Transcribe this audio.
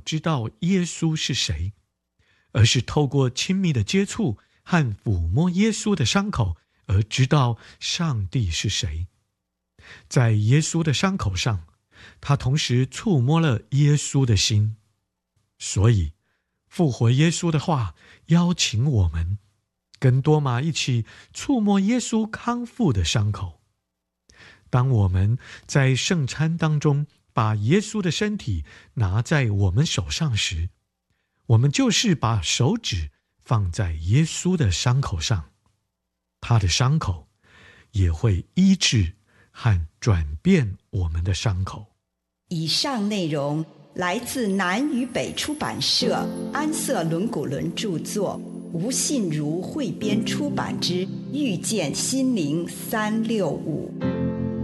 知道耶稣是谁，而是透过亲密的接触和抚摸耶稣的伤口而知道上帝是谁。在耶稣的伤口上，他同时触摸了耶稣的心。所以复活耶稣的话邀请我们跟多马一起触摸耶稣康复的伤口。当我们在圣餐当中把耶稣的身体拿在我们手上时，我们就是把手指放在耶稣的伤口上，他的伤口也会医治和转变我们的伤口。 以上内容来自南与北出版社安瑟伦古伦著作，吴信如汇编出版之《遇见心灵365》。